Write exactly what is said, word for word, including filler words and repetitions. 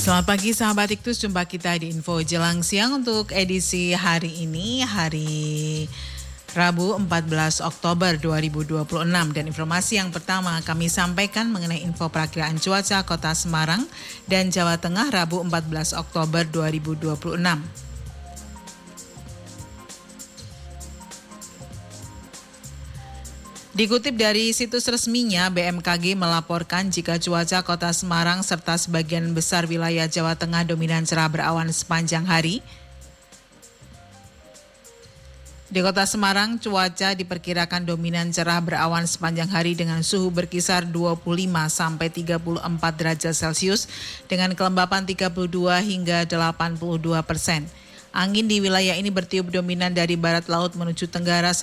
Selamat pagi sahabat Iktus, jumpa kita di Info Jelang Siang untuk edisi hari ini, hari Rabu empat belas Oktober dua ribu dua puluh enam. Dan informasi yang pertama kami sampaikan mengenai info perakiraan cuaca Kota Semarang dan Jawa Tengah Rabu empat belas Oktober dua ribu dua puluh enam. Dikutip dari situs resminya, B M K G melaporkan jika cuaca Kota Semarang serta sebagian besar wilayah Jawa Tengah dominan cerah berawan sepanjang hari. Di Kota Semarang, cuaca diperkirakan dominan cerah berawan sepanjang hari dengan suhu berkisar dua puluh lima sampai tiga puluh empat derajat Celcius dengan kelembapan tiga puluh dua hingga delapan puluh dua persen. Angin di wilayah ini bertiup dominan dari barat laut menuju tenggara